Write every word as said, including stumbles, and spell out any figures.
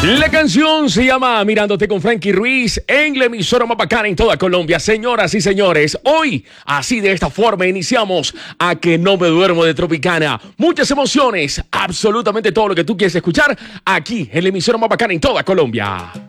La canción se llama Mirándote con Frankie Ruiz en la emisora más bacana en toda Colombia. Señoras y señores, hoy, así de esta forma, iniciamos A Que No Me Duermo de Tropicana. Muchas emociones, absolutamente todo lo que tú quieres escuchar aquí en la emisora más bacana en toda Colombia.